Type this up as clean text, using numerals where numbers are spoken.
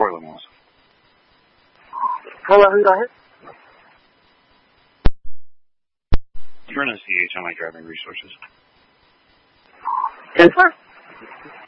Portland was. Hello, who do I hit? Turn a CH on my driving resources. 10-4.